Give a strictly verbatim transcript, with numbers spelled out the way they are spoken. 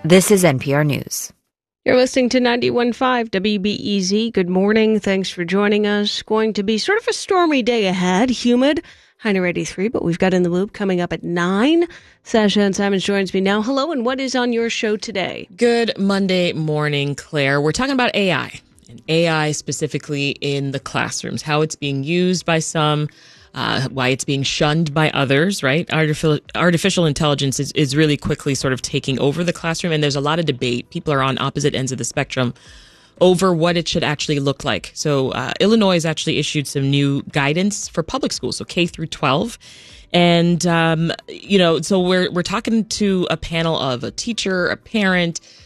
This is N P R News. You're listening to ninety-one point five W B E Z. Good morning. Thanks for joining us. Going to be sort of a stormy day ahead. Humid. High near eighty-three, but we've got In the Loop coming up at nine. Sasha Ann Simons joins me now. Hello, and what is on your show today? Good Monday morning, Claire. We're talking about A I, and A I specifically in the classrooms, how it's being used by some, uh, why it's being shunned by others, right? Artificial, artificial intelligence is, is really quickly sort of taking over the classroom, and there's a lot of debate. People are on opposite ends of the spectrum over what it should actually look like. So uh, Illinois has actually issued some new guidance for public schools, so K through twelve. And, um, you know, so we're we're talking to a panel of a teacher, a parent,